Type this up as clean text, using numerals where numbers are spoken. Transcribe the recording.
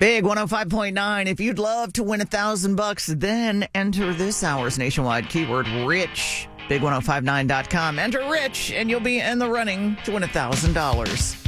Big 105.9. If you'd love to win $1,000, then enter this hour's nationwide keyword rich. Big1059.com. Enter rich, and you'll be in the running to win $1,000.